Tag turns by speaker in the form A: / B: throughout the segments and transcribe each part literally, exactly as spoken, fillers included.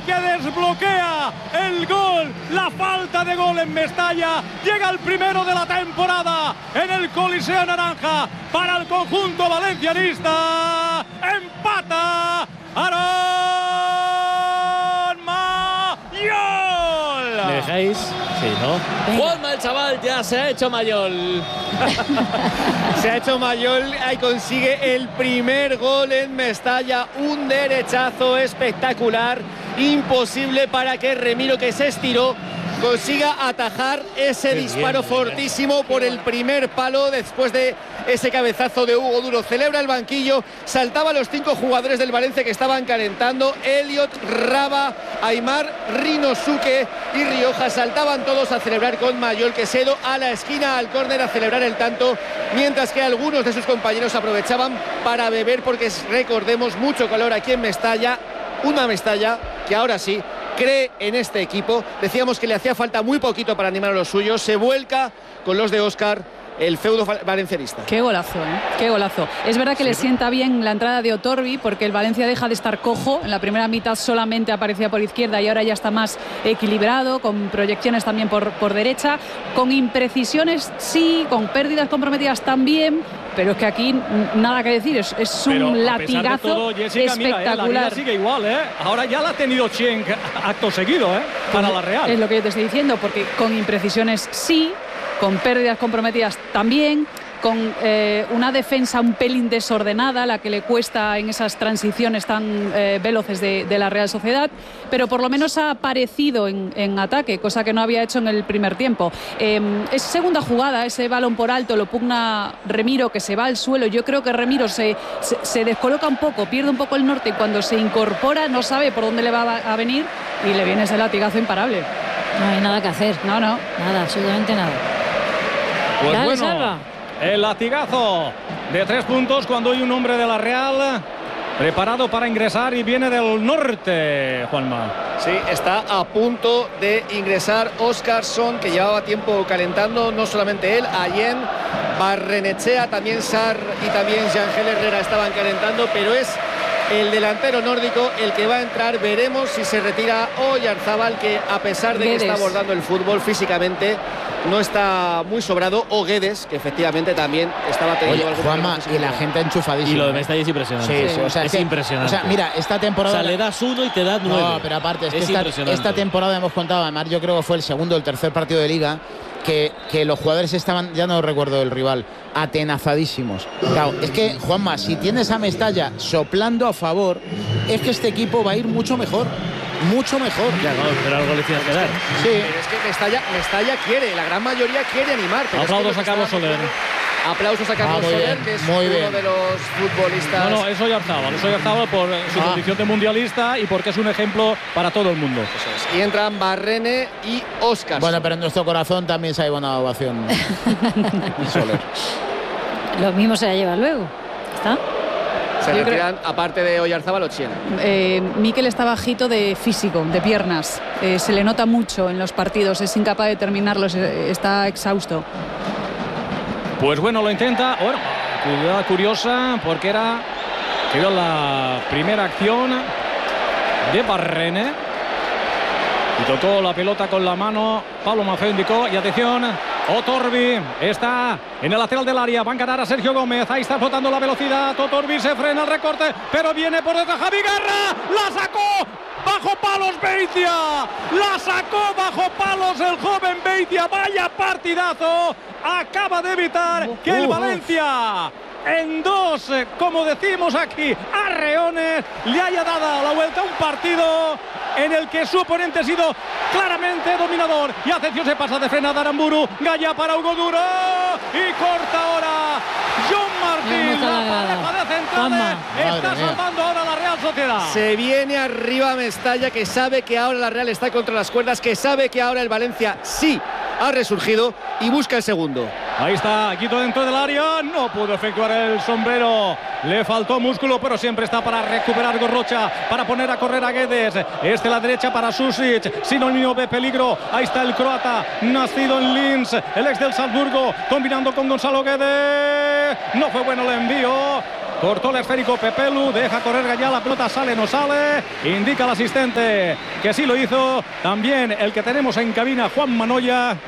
A: que desbloquea el gol, la falta de gol en Mestalla. Llega el primero de la temporada en el Coliseo Naranja para el conjunto valencianista. Empata Aaron Mayol.
B: ¿Me dejáis? Sí, ¿no? Juanma, el chaval, ya se ha hecho mayor.
C: Se ha hecho mayor y consigue el primer gol en Mestalla. Un derechazo espectacular. Imposible para que Remiro, que se estiró, consiga atajar ese Qué disparo bien, fortísimo por el primer palo después de ese cabezazo de Hugo Duro. Celebra el banquillo, saltaban los cinco jugadores del Valencia que estaban calentando. Elliot, Raba, Aimar, Rinosuke y Rioja saltaban todos a celebrar con Mayol, que se dio a la esquina al córner a celebrar el tanto, mientras que algunos de sus compañeros aprovechaban para beber, porque recordemos, mucho calor aquí en Mestalla. Una Mestalla que ahora sí cree en este equipo. Decíamos que le hacía falta muy poquito para animar a los suyos. Se vuelca con los de Óscar, el feudo valencianista.
D: Qué golazo, ¿eh? Qué golazo. Es verdad que sí, le sienta bien la entrada de Otorbi, porque el Valencia deja de estar cojo. En la primera mitad solamente aparecía por izquierda y ahora ya está más equilibrado, con proyecciones también por, por derecha, con imprecisiones sí, con pérdidas comprometidas también. Pero es que aquí nada que decir, es, es un
A: Pero,
D: latigazo
A: todo, Jessica,
D: espectacular.
A: Mira, eh, la sigue igual, ¿eh? Ahora ya la ha tenido Chen acto seguido, ¿eh? Para la Real.
D: Es lo que yo te estoy diciendo, porque con imprecisiones sí, con pérdidas comprometidas también, con eh, una defensa un pelín desordenada, la que le cuesta en esas transiciones tan eh, veloces de, de la Real Sociedad, pero por lo menos ha aparecido en, en ataque, cosa que no había hecho en el primer tiempo. Eh, es segunda jugada, ese balón por alto lo pugna Remiro, que se va al suelo. Yo creo que Remiro se, se, se descoloca un poco, pierde un poco el norte, y cuando se incorpora no sabe por dónde le va a venir y le viene ese latigazo imparable.
E: No hay nada que hacer.
D: No, no.
E: Nada, absolutamente nada.
A: Pues
E: Dale,
A: bueno,
E: Salva.
A: El latigazo de tres puntos cuando hay un hombre de la Real preparado para ingresar y viene del norte, Juanma.
C: Sí, está a punto de ingresar Óscarson, que llevaba tiempo calentando, no solamente él, Allen, Barrenechea, también Sar y también Jean-Gel Herrera estaban calentando, pero es el delantero nórdico el que va a entrar. Veremos si se retira Oyarzábal, que a pesar de Guedes, que está abordando el fútbol físicamente, no está muy sobrado, o Guedes, que efectivamente también estaba teniendo
F: algo. Juanma, y la gente enchufadísima.
B: Y lo de Mestalla es impresionante.
F: Sí, sí, o sea,
B: es
F: que,
B: impresionante.
F: O sea, mira, esta temporada.
B: O sea, le das uno y te das nueve.
F: No, pero aparte, es,
B: es
F: que esta, esta temporada hemos contado, además, yo creo que fue el segundo o el tercer partido de Liga, que, que los jugadores estaban, ya no recuerdo el rival, atenazadísimos. Claro, es que, Juanma, si tienes a Mestalla soplando a favor, es que este equipo va a ir mucho mejor. Mucho mejor.
B: Ya, no, pero algo le tiene que dar.
C: Sí. Pero es que Mestalla, Mestalla quiere, la gran mayoría quiere animar.
A: Aplausos
C: es que
A: a Carlos Soler.
C: Aplausos a Carlos
F: ah,
C: Soler,
F: bien,
C: que es
F: muy
C: uno
F: bien.
C: de los futbolistas.
A: No, no, es Oyarzábal, es Oyarzábal por su ah. condición de mundialista y porque es un ejemplo para todo el mundo.
C: Eso es. Y entran Barrene y Óscar.
F: Bueno, pero en nuestro corazón también se ha llevado una ovación.
E: Soler. Lo mismo se la lleva luego. ¿Está?
C: Se Yo retiran, creo... aparte de Oyarzábal, Ochiena.
D: Eh, Mikel está bajito de físico, de piernas. Eh, se le nota mucho en los partidos, es incapaz de terminarlos, está exhausto.
A: Pues bueno, lo intenta. Bueno, jugada curiosa porque era que era la primera acción de Barrene. Y tocó la pelota con la mano. Pablo Maffeo indicó. Y atención, Otorbi está en el lateral del área. Va a encarar a Sergio Gómez. Ahí está flotando la velocidad. Otorbi se frena el recorte, pero viene por detrás Javi Guerra. La sacó bajo palos Beitia. La sacó bajo palos el joven Beitia. Vaya partidazo. Acaba de evitar que el Valencia, en dos, como decimos aquí, arreones, le haya dado la vuelta a un partido en el que su oponente ha sido claramente dominador. Y atención, se pasa de frenada Aramburu. Gaya para Hugo Duro. Y corta ahora John Martín. La pareja de centrales está salvando ahora la Real Sociedad.
C: Se viene arriba Mestalla, que sabe que ahora la Real está contra las cuerdas, que sabe que ahora el Valencia sí ha resurgido y busca el segundo.
A: Ahí está, Quito dentro del área, no pudo efectuar el sombrero, le faltó músculo, pero siempre está para recuperar Gorrocha, para poner a correr a Guedes. Este la derecha para Susic, sinónimo de peligro. Ahí está el croata, nacido en Linz, el ex del Salzburgo, combinando con Gonzalo Guedes. No fue bueno el envío. cortó el esférico Pepelu, deja correr Gallá, la pelota sale, no sale, indica al asistente que sí lo hizo. También el que tenemos en cabina, Juan Manoya,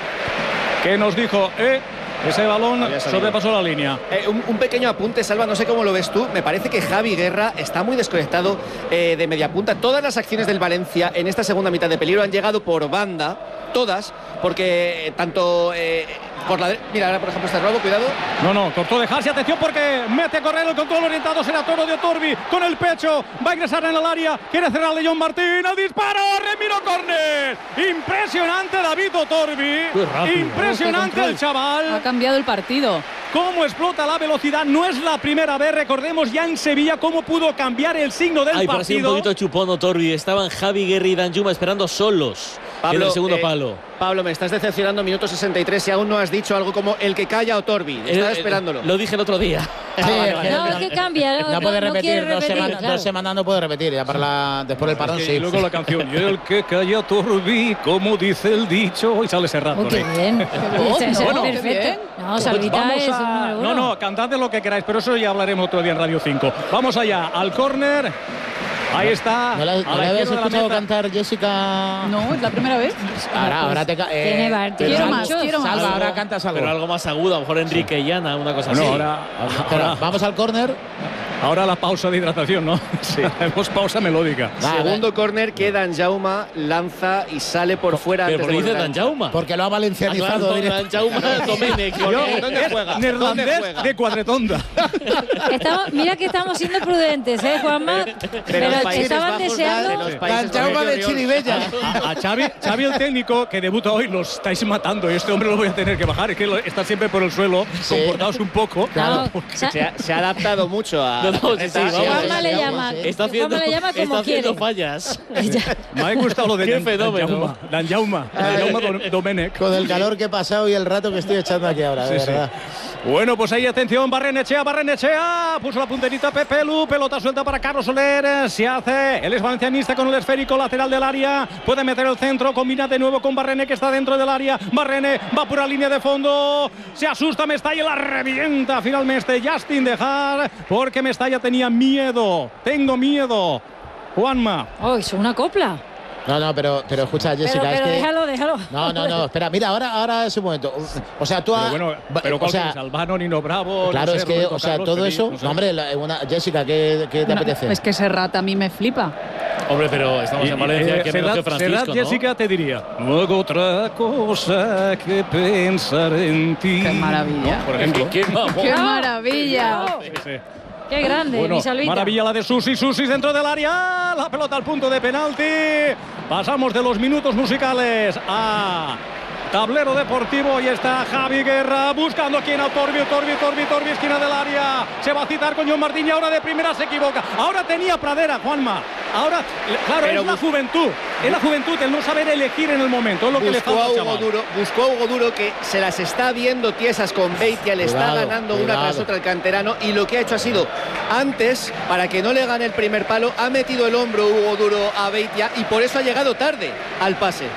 A: que nos dijo, eh, ese balón sobrepasó la línea.
C: Eh, un, un pequeño apunte, Salva, no sé cómo lo ves tú. Me parece que Javi Guerra está muy desconectado eh, de media punta. Todas las acciones del Valencia en esta segunda mitad de peligro han llegado por banda, todas, porque tanto eh, por la... Mira, ahora por ejemplo este robo, cuidado.
A: No, no, cortó dejarse, atención porque mete a correr el control orientado, será Toro de Otorbi con el pecho, va a ingresar en el área, quiere cerrar a John Martín, al disparo, Remiro córner. Impresionante David Otorbi, impresionante el chaval.
D: Ha cambiado el partido.
A: Cómo explota la velocidad, no es la primera vez, recordemos ya en Sevilla cómo pudo cambiar el signo del
B: Ay,
A: partido.
B: parecía un poquito chupón Otorbi, estaban Javi Guerra y Danjuma esperando solos
C: Pablo,
B: en el segundo
C: eh,
B: palo.
C: Pablo, me estás decepcionando, minuto sesenta y tres y aún no has dicho algo como el que calla a Otorbi. Estaba
B: Eh, eh,
C: esperándolo.
B: Lo dije el otro día.
F: Sí, es que
E: No, es que cambia. No,
F: no puede
E: no
F: repetir,
E: quiere
F: dos,
E: repetir,
F: semanas,
E: claro.
F: dos semanas no puede repetir, ya para la, después del parón
A: Es que
F: sí.
A: Y luego la canción, y el que calla Otorbi, como dice el dicho, y sale Serrat.
E: Oh, qué
A: por ahí.
E: bien.
D: voz,
E: Ese- ese
D: ¿no?
E: es
D: Bueno, qué
E: perfecto.
D: bien.
E: No, Salvita
A: Vamos
E: es
A: a-
E: un número
A: No,
E: uno.
A: no, cantad de lo que queráis, pero eso ya hablaremos otro día en Radio cinco. Vamos allá, al córner. Ahí está.
F: ¿No la,
A: a
F: no
A: la
F: la habías
A: izquierda de la
F: escuchado
A: meta.
F: cantar, Jessica?
D: No, es la primera vez.
F: Ahora, ahora te ca- eh,
E: Tiene bar-
F: pero
E: quiero
F: Salva,
E: más,
D: quiero más.
F: Salva,
B: Algo-
F: ahora cantas algo.
B: Pero algo más agudo, a lo mejor Enrique y Ana, una cosa
A: Bueno,
B: así.
A: ahora,
F: Espera,
A: ahora,
F: vamos al córner.
A: ahora la pausa de hidratación, ¿no? Sí, hacemos pausa melódica.
F: Va,
C: Segundo córner que Danjuma lanza y sale por fuera
B: Pero
C: antes
B: por
C: de
B: dice
C: volver.
B: Danjuma.
F: Porque lo ha valencianizado directamente.
B: Danjuma Domenech.
C: Yo- ¿Dónde juega? ¿Dónde
A: Neerlandés
C: juega?
A: de Cuadretonda.
E: Estamos, mira que estamos siendo prudentes, ¿eh, Juanma? Pero,
C: los Países
E: estaban
C: Bajos,
E: deseando.
C: de los Países
F: Danjuma
C: Bajos,
F: de Chiribella.
A: A, a Xavi, Xavi, el técnico que debuta hoy, lo estáis matando. Y este hombre lo voy a tener que bajar. Es que lo- está siempre por el suelo.
F: Sí.
A: Comportaos un poco.
E: No,
C: Se ha, se ha adaptado mucho a.
B: No, no, sí, sí, vamos.
E: Juanma le
F: Sí,
E: llama.
F: sí.
B: Está haciendo,
E: Juanma le llama
B: está
E: como
B: haciendo
E: quiere.
B: fallas.
A: Me ha gustado lo de
B: Qué
A: Dan-
B: fenómeno.
A: Danjauma. Danjauma. Danjauma Dom- Domenech.
F: Con el calor que he pasado y el rato que estoy echando aquí ahora, de
A: Sí, sí.
F: verdad.
A: Bueno, pues ahí atención, Barrenechea, Barrenechea, puso la punterita Pepelu, pelota suelta para Carlos Soler, se hace, él es valencianista con el esférico lateral del área, puede meter el centro, combina de nuevo con Barrene que está dentro del área, Barrene va por la línea de fondo, se asusta Mestalla y la revienta finalmente Justin Dejar, porque Mestalla tenía miedo, tengo miedo, Juanma.
E: Oh, es una copla.
F: No, no, pero, pero escucha, Jessica,
E: Pero, pero
F: es que...
E: déjalo, déjalo.
F: No, no, no, espera, mira, ahora, ahora es un momento. O sea, tú
A: Pero
F: has...
A: bueno,
F: va-
A: pero
F: o
A: ¿cuál
F: sea,
A: tienes? Albano, Nino Bravo,
F: claro,
A: no sé,
F: es que,
A: Roberto
F: o sea,
A: Carlos,
F: todo
A: Feliz,
F: eso...
A: no sé.
F: No, hombre, la- una, Jessica, ¿qué, qué te
D: No,
F: apetece?
D: es que Serrat a mí me flipa.
B: Hombre, pero estamos
A: Y-
B: en Valencia,
A: eh,
B: que menos que
A: Serrat-
B: Francisco,
A: Serrat,
B: ¿no?
A: Jessica te diría, no hago otra cosa que pensar en ti.
D: Qué maravilla.
A: Por ejemplo.
B: Qué guapo.
D: ¡Qué maravilla!
A: Sí, sí.
E: Qué grande,
A: Bueno,
E: mi Salvita.
A: maravilla la de Susi, Susi dentro del área, la pelota al punto de penalti. Pasamos de los minutos musicales a tablero deportivo y está Javi Guerra buscando a quien a Torbi, Torbi, Torbi, Torbi, esquina del área. Se va a citar con John Martín y ahora de primera se equivoca. Ahora tenía Pradera, Juanma. Ahora, claro,
C: Pero
A: es la
C: bus-
A: juventud. Es la juventud, el no saber elegir en el momento. Es lo que le
C: Buscó
A: falta
C: a
A: al
C: Hugo
A: chaval.
C: Duro, buscó a Hugo Duro que se las está viendo tiesas con Beitia, le está
F: Cuidado,
C: ganando una
F: cuidado.
C: tras otra el canterano y lo que ha hecho ha sido antes, para que no le gane el primer palo, ha metido el hombro Hugo Duro a Beitia y por eso ha llegado tarde al pase.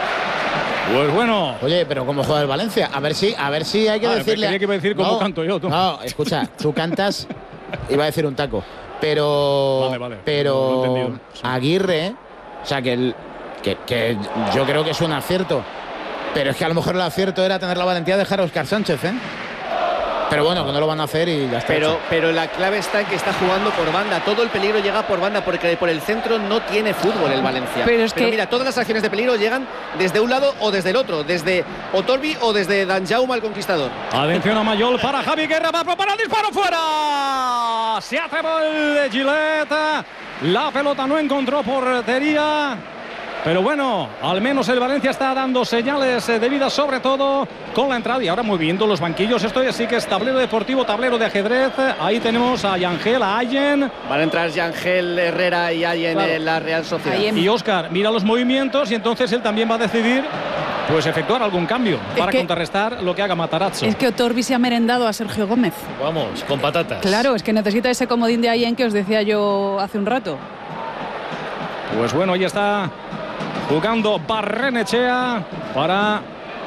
A: Pues bueno.
F: Oye, pero ¿cómo juega el Valencia? A ver si, a ver si hay que
A: Ah,
F: decirle...
A: creía que iba a decir cómo canto yo, tú.
F: No, escucha, tú cantas... Iba a decir un taco. Pero...
A: Vale, vale, lo he
F: Pero...
A: entendido, sí.
F: Aguirre... O sea, que, el, que, que yo creo que es un acierto. Pero es que a lo mejor el acierto era tener la valentía de dejar a Óscar Sánchez, ¿eh? Pero bueno, que no lo van a hacer y ya está.
C: Pero,
F: hecho.
C: pero la clave está en que está jugando por banda. Todo el peligro llega por banda porque por el centro no tiene fútbol el Valencia.
D: Pero es que-
C: mira, todas las acciones de peligro llegan desde un lado o desde el otro, desde Otorbi o desde Danjuma el Conquistador.
A: Atención a Mayol para Javi Guerra, va a preparar el disparo fuera. Se hace gol de Gillette. La pelota no encontró portería. Pero bueno, al menos el Valencia está dando señales de vida, sobre todo con la entrada. Y ahora moviendo los banquillos. Esto sí que es tablero deportivo, tablero de ajedrez. Ahí tenemos a Yangel, a Allen
C: Van a entrar Yangel, Herrera y Allen
A: Claro.
C: en la Real Sociedad.
D: Ahí en-
A: y Óscar. Mira los movimientos y entonces él también va a decidir pues efectuar algún cambio para
D: que-
A: contrarrestar lo que haga Matarazzo.
D: Es que Otorbi se ha merendado a Sergio Gómez.
B: Vamos, con patatas.
D: Claro, es que necesita ese comodín de Allen que os decía yo hace un rato.
A: Pues bueno, ahí está jugando Barrenechea para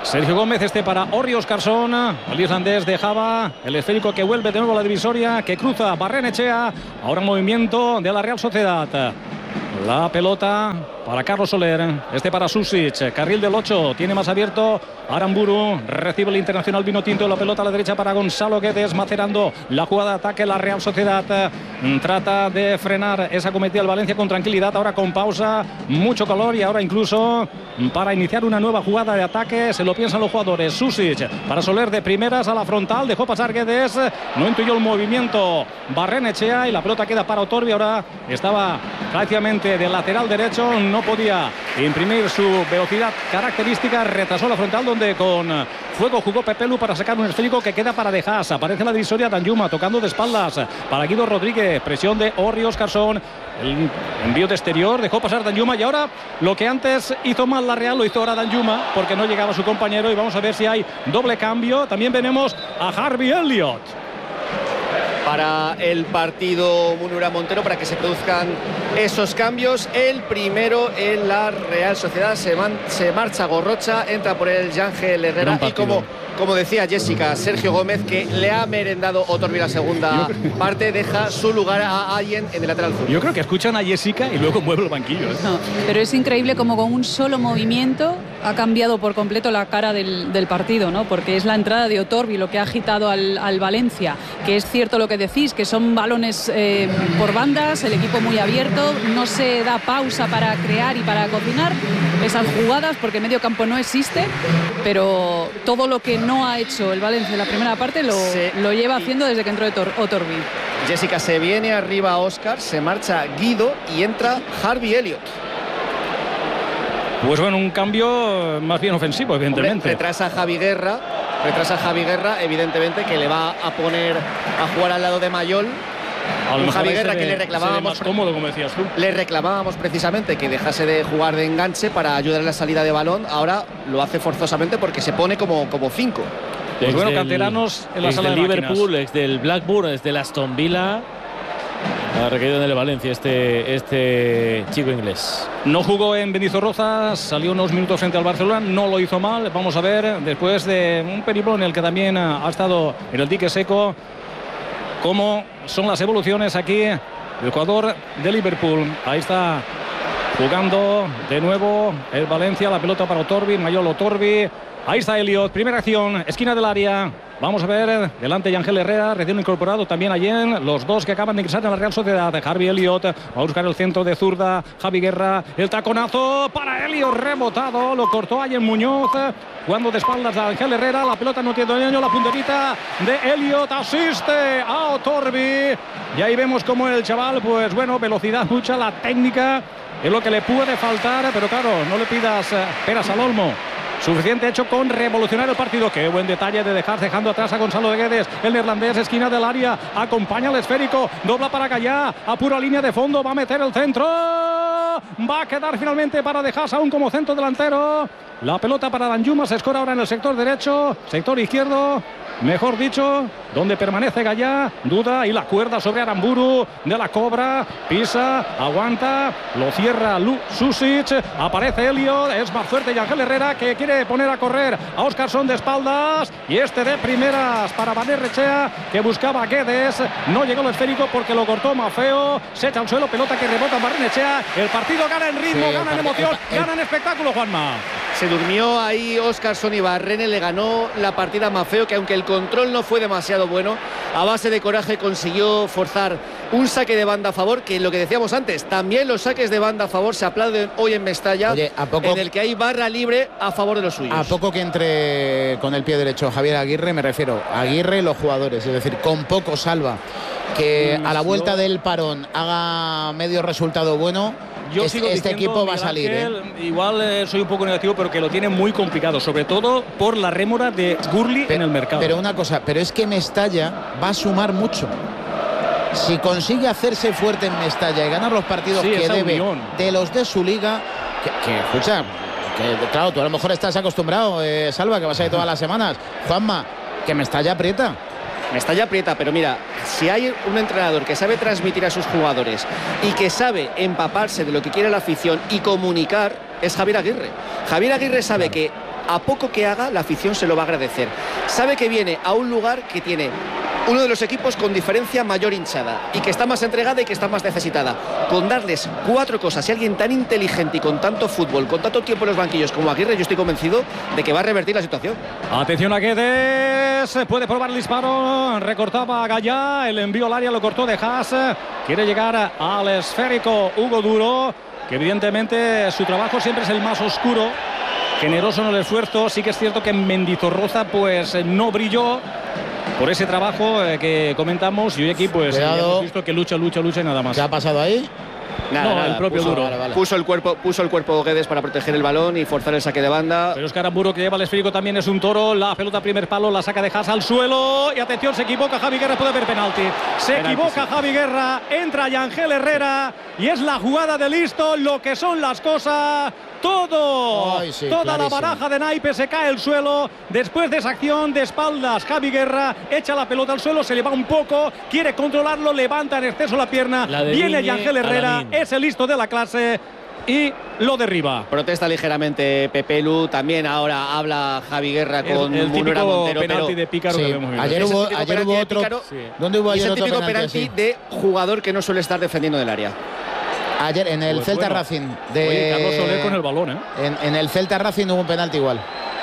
A: Sergio Gómez, este para Orri Óskarsson. El islandés dejaba el esférico que vuelve de nuevo a la divisoria, que cruza Barrenechea. Ahora movimiento de la Real Sociedad. La pelota para Carlos Soler, este para Susic, carril del ocho, tiene más abierto Aramburu, recibe el internacional vino tinto, la pelota a la derecha para Gonzalo Guedes, macerando la jugada de ataque. La Real Sociedad trata de frenar esa cometida del Valencia con tranquilidad, ahora con pausa, mucho calor, y ahora incluso para iniciar una nueva jugada de ataque, se lo piensan los jugadores. Susic para Soler de primeras a la frontal, dejó pasar Guedes, no intuyó el movimiento Barrenechea y la pelota queda para Otorbi. Ahora estaba prácticamente del lateral derecho, no podía imprimir su velocidad característica, retrasó la frontal donde con fuego jugó Pepelu para sacar un esférico que queda para De Haas. Aparece la divisoria Danjuma tocando de espaldas para Guido Rodríguez, presión de Orri Óskarsson, el envío de exterior, dejó pasar Danjuma, y ahora lo que antes hizo mal la Real lo hizo ahora Danjuma porque no llegaba su compañero, y vamos a ver si hay doble cambio. También veremos a Harvey Elliott
C: para el partido Munura Montero, para que se produzcan esos cambios. El primero en la Real Sociedad, se, man, se marcha Gorrocha, entra por el Yángel Herrera, y como, como decía Jessica, Sergio Gómez, que le ha merendado Otorbi la segunda parte, deja su lugar a alguien en el lateral sur.
A: Yo creo que escuchan a Jessica y luego mueve el banquillo, ¿eh?
D: No, pero es increíble como con un solo movimiento ha cambiado por completo la cara del, del partido, ¿no? Porque es la entrada de Otorbi lo que ha agitado al, al Valencia, que es cierto lo que decís, que son balones eh, por bandas, el equipo muy abierto, no se da pausa para crear y para cocinar esas jugadas porque medio campo no existe, pero todo lo que no ha hecho el Valencia en la primera parte lo, sí, lo lleva haciendo desde que entró Otorbi.
C: Jessica, se viene arriba Óscar, se marcha Guido y entra Harvey Elliott.
A: Pues bueno, un cambio más bien ofensivo, evidentemente.
C: Hombre, retrasa a Javi Guerra, retrasa a Javi Guerra, evidentemente, que le va a poner a jugar al lado de Mayol.
A: A lo
C: un Javi
A: mejor
C: Guerra
A: se
C: que
A: ve,
C: le reclamábamos,
A: más cómodo, como decías tú.
C: Le reclamábamos precisamente que dejase de jugar de enganche para ayudar en la salida de balón. Ahora lo hace forzosamente porque se pone como, como cinco.
A: Pues
B: ex
A: bueno,
B: del,
A: canteranos en la
B: ex
A: sala
B: del
A: de
B: Liverpool,
A: máquinas.
B: ex del Blackburn, ex del Aston Villa. Ha recaído en el Valencia este, este chico inglés.
A: No jugó en Mendizorroza, salió unos minutos frente al Barcelona, no lo hizo mal. Vamos a ver, después de un periplo en el que también ha estado en el dique seco, cómo son las evoluciones aquí el jugador de Liverpool. Ahí está jugando de nuevo el Valencia, la pelota para Otorbi, Mayol Otorbi. Ahí está Elliott, primera acción, esquina del área. Vamos a ver, delante de Ángel Herrera, recién incorporado también Allen, los dos que acaban de ingresar en la Real Sociedad. Harvey Elliott va a buscar el centro de zurda, Javi Guerra, el taconazo para Elliott, rebotado, lo cortó Allen Muñoz, jugando de espaldas a Ángel Herrera, la pelota no tiene daño, la punterita de Elliott asiste a Otorbi, y ahí vemos como el chaval, pues bueno, velocidad mucha, la técnica es lo que le puede faltar, pero claro, no le pidas eh, peras al olmo. Suficiente hecho con revolucionar el partido. Qué buen detalle de dejar dejando atrás a Gonzalo de Guedes. El neerlandés, esquina del área, acompaña al esférico, dobla para Gallá, a pura línea de fondo, va a meter el centro. Va a quedar finalmente para De Haas aún como centro delantero. La pelota para Danjuma, se escora ahora en el sector derecho, sector izquierdo, mejor dicho, donde permanece Gallá, duda, y la cuerda sobre Aramburu, de la cobra, pisa, aguanta, lo cierra Lu Susic, aparece Elliott, es más fuerte y Ángel Herrera que quiere poner a correr a Óskarsson de espaldas, y este de primeras para Barrenechea que buscaba a Guedes, no llegó el esférico porque lo cortó Maffeo, se echa al suelo, pelota que rebota Barrenechea, el partido gana en ritmo, sí, gana en emoción, el, el, gana en espectáculo, Juanma.
C: Se durmió ahí Óskarsson y Barrene, le ganó la partida a Maffeo, que aunque el control no fue demasiado bueno, a base de coraje consiguió forzar un saque de banda a favor, que lo que decíamos antes, también los saques de banda a favor se aplauden hoy en Mestalla. Oye, ¿a poco, en el que hay barra libre a favor de los suyos?
F: A poco que entre con el pie derecho Javier Aguirre, me refiero a Aguirre y los jugadores, es decir, con poco salva, que a la vuelta del parón haga medio resultado bueno.
A: Yo
F: este,
A: sigo
F: este
A: diciendo,
F: equipo va a salir,
A: Ángel,
F: ¿eh?
A: Igual eh, soy un poco negativo, pero que lo tiene muy complicado, sobre todo por la rémora de Gurli en el mercado.
F: Pero una cosa, pero es que Mestalla va a sumar mucho. Si consigue hacerse fuerte en Mestalla y ganar los partidos sí, que debe unión. de los de su liga, que, que escucha, que claro, tú a lo mejor estás acostumbrado, eh, Salva, que vas a ir todas las semanas. Juanma, que Mestalla aprieta.
C: Mestalla aprieta, pero mira, si hay un entrenador que sabe transmitir a sus jugadores y que sabe empaparse de lo que quiere la afición y comunicar, es Javier Aguirre. Javier Aguirre sabe que a poco que haga, la afición se lo va a agradecer. Sabe que viene a un lugar que tiene uno de los equipos con diferencia mayor hinchada y que está más entregada y que está más necesitada. Con darles cuatro cosas y alguien tan inteligente y con tanto fútbol, con tanto tiempo en los banquillos como Aguirre, yo estoy convencido de que va a revertir la situación.
A: Atención a Guedes, puede probar el disparo, recortaba a Gallá, el envío al área lo cortó de Haas, quiere llegar al esférico Hugo Duro, que evidentemente su trabajo siempre es el más oscuro, generoso en el esfuerzo. Sí que es cierto que en Mendizorroza pues no brilló por ese trabajo eh, que comentamos, y hoy aquí pues hemos visto que lucha, lucha, lucha y nada más.
F: ¿Qué ha pasado ahí?
C: Nada,
A: no,
C: nada,
A: el propio
C: puso,
A: Duro.
C: Vale, vale. Puso el cuerpo, puso el cuerpo Guedes para proteger el balón y forzar el saque de banda.
A: Pero es que Aramburu, que lleva el esférico, también es un toro. La pelota primer palo, la saca de Haas al suelo. Y atención, se equivoca Javi Guerra, puede haber penalti. Se penalti, equivoca sí. Javi Guerra, entra Yangel Herrera y es la jugada de listo, lo que son las cosas. Todo,
F: Ay, sí,
A: toda
F: clarísimo.
A: la baraja de naipes se cae al suelo. Después de esa acción de espaldas, Javi Guerra echa la pelota al suelo, se le va un poco, quiere controlarlo, levanta en exceso la pierna. La viene Yangel Herrera, es el listo de la clase y lo derriba.
C: Protesta ligeramente Pepe Lu. También ahora habla Javi Guerra con
A: el, el
C: Munera
A: típico
C: Montero,
A: penalti
C: pero
A: de Pícaro
F: sí,
A: que vemos.
F: Ayer hubo, ayer hubo otro.
C: Sí.
F: ¿Dónde hubo ayer
C: es el
F: otro
C: típico
F: penalti,
C: penalti de jugador que no suele estar defendiendo del área?
F: Ayer en el
A: Pues
F: Celta
A: bueno.
F: Racing de
A: Oye, Carlos Soler con el balón, ¿eh?
F: En, en el Celta Racing hubo un penalti igual.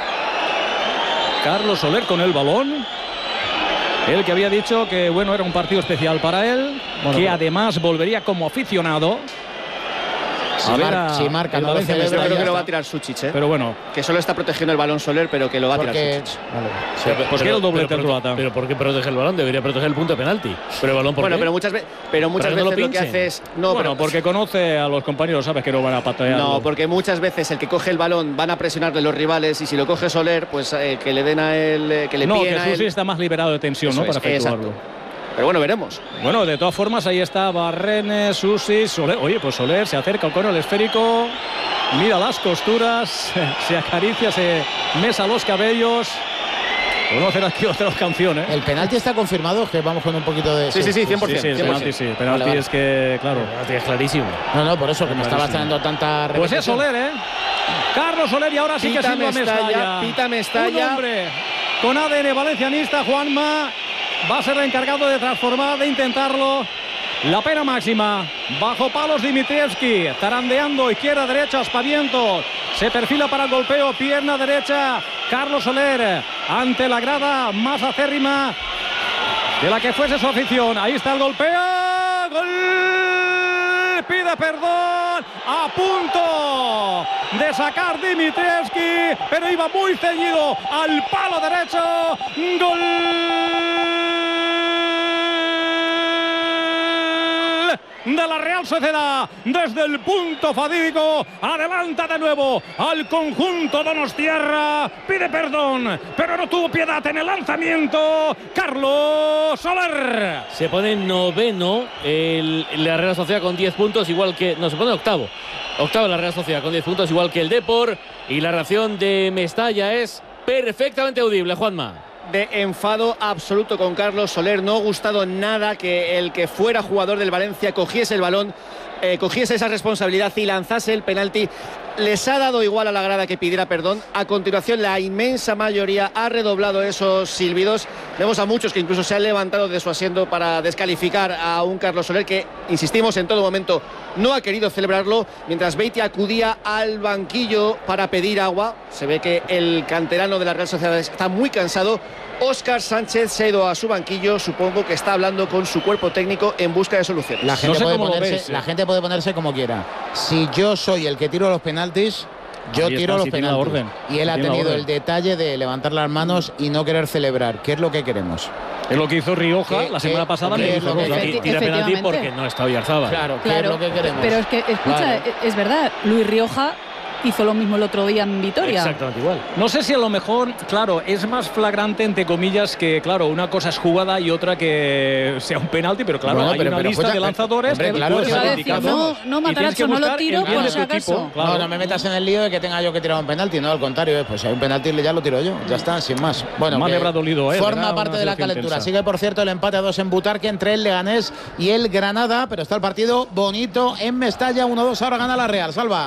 A: Carlos Soler con el balón. Él que había dicho que bueno, era un partido especial para él, bueno, que bueno. además volvería como aficionado.
F: Si, mar, si marca, no lo celebra.
C: Yo creo que lo va a tirar Suchich, ¿eh?
A: Pero bueno.
C: Que solo está protegiendo el balón Soler, pero que lo va a
F: porque,
C: tirar Suchich.
F: Vale,
B: sí, pero,
A: pues quiere el doblete
B: pero,
A: pero,
B: pero, pero ¿por qué protege el balón? Debería proteger el punto de penalti. Pero el balón, ¿por
C: bueno,
B: qué?
C: pero muchas, ve pero muchas
B: pero
C: veces
B: no lo,
C: lo que hace es. No,
A: bueno,
C: pero,
A: porque conoce a los compañeros, sabes que no van a patear.
C: No, porque muchas veces el que coge el balón van a presionarle los rivales y si lo coge Soler, pues eh, que le den a él, eh, que le
A: no,
C: piden
A: que
C: a él.
A: Susi está más liberado de tensión,
C: Eso
A: ¿no?
C: Es,
A: para efectuarlo.
C: Exacto. Pero bueno, veremos.
A: Bueno, de todas formas, ahí está Barrene, Susi, Soler. Oye, pues Soler se acerca con el esférico, mira las costuras, se acaricia, se mesa los cabellos. Conocer aquí otras canciones.
F: El penalti está confirmado, que vamos con un poquito de.
C: Sí, sí, sí, cien por ciento.
A: Sí, sí, el penalti, sí. El penalti vale, vale. es que, claro.
B: El penalti es clarísimo.
F: No, no, por eso, que me estaba dando tanta repetición.
A: Pues es Soler, ¿eh? Carlos Soler, y ahora sí
C: Pita
A: que silba
C: Mestalla.
A: Mestalla.
C: Pita Mestalla.
A: Un hombre con A D N valencianista, Juanma, va a ser el encargado de transformar, de intentarlo. La pena máxima, bajo palos Dimitrievski, tarandeando izquierda, derecha, aspavientos, se perfila para el golpeo, pierna derecha, Carlos Soler, ante la grada más acérrima de la que fuese su afición. Ahí está el golpeo, gol, pide perdón, a punto de sacar Dimitrievski, pero iba muy ceñido al palo derecho, gol de la Real Sociedad desde el punto fatídico. Adelanta de nuevo al conjunto donostiarra, pide perdón, pero no tuvo piedad en el lanzamiento Carlos Soler.
B: Se pone noveno el, la Real Sociedad con diez puntos, igual que no, se pone octavo octavo la Real Sociedad con diez puntos, igual que el Depor, y la reacción de Mestalla es perfectamente audible. Juanma,
C: de enfado absoluto con Carlos Soler. No ha gustado nada que el que fuera jugador del Valencia cogiese el balón, eh, cogiese esa responsabilidad y lanzase el penalti. Les ha dado igual a la grada que pidiera perdón. A continuación, la inmensa mayoría ha redoblado esos silbidos. Vemos a muchos que incluso se han levantado de su asiento para descalificar a un Carlos Soler que, insistimos, en todo momento no ha querido celebrarlo. Mientras Beiti acudía al banquillo para pedir agua, se ve que el canterano de la Real Sociedad está muy cansado. Óscar Sánchez se ha ido a su banquillo, supongo que está hablando con su cuerpo técnico en busca de soluciones.
F: La gente,
A: no sé
F: puede,
A: cómo
F: ponerse,
A: ves,
F: la
A: eh.
F: gente puede ponerse como quiera. Si yo soy el que tiro los penaltis, yo
A: Ahí
F: tiro
A: está,
F: los
A: si tiene la
F: penaltis.
A: orden.
F: Y él
A: Si
F: ha
A: tiene la
F: tenido
A: orden.
F: el detalle de levantar las manos y no querer celebrar, que es lo que queremos.
A: Es lo que hizo Rioja
F: ¿Qué-
A: la
F: qué-
A: semana pasada.
F: qué
A: Me
F: es lo
A: dijo
F: que-
A: Rosa.
F: Efecti-
B: y tira penalti
D: efectivamente.
B: porque no está Oyarzábal.
F: Claro, que
D: Claro,
F: es lo que queremos.
D: pero es que, escucha,
F: Claro.
D: es verdad, Luis Rioja hizo lo mismo el otro día en Vitoria.
B: Exactamente igual.
A: No sé si a lo mejor, claro, es más flagrante, entre comillas, que, claro, una cosa es jugada y otra que sea un penalti, pero claro,
F: Bueno,
A: hay
F: pero-
A: una
F: pero
A: lista
F: escucha,
A: de lanzadores
F: hombre,
A: que
F: claro,
A: tú eres
F: iba a
A: el
F: decir,
A: indicado.
D: no, no,
A: Y tienes que
D: Matarazzo, no lo
A: buscar
D: tiro
A: el bien
D: por
A: de
D: si
A: tu
D: acaso.
A: equipo, claro.
F: No, no me metas en el lío de que tenga yo que tirar un penalti, no, al contrario, eh, pues si hay un penalti ya lo tiro yo, ya está, sin más. Bueno,
A: Más
F: que
A: le habrá dolido, eh,
F: forma
A: ¿verdad?
F: parte
A: Una
F: de la
A: situación
F: calentura.
A: tensa.
F: Sigue, por cierto, el empate a dos en Butarque entre el Leganés y el Granada, pero está el partido bonito en Mestalla, uno dos, ahora gana la Real. Salva.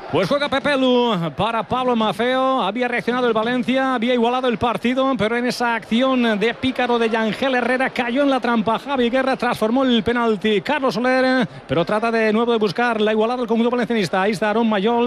A: Pues juega Pepe Lu para Pablo Maffeo. Había reaccionado el Valencia, había igualado el partido, pero en esa acción de pícaro de Yangel Herrera cayó en la trampa Javi Guerra, transformó el penalti Carlos Soler, pero trata de nuevo de buscar la igualada del conjunto valencianista. Ahí está Aaron Mayol.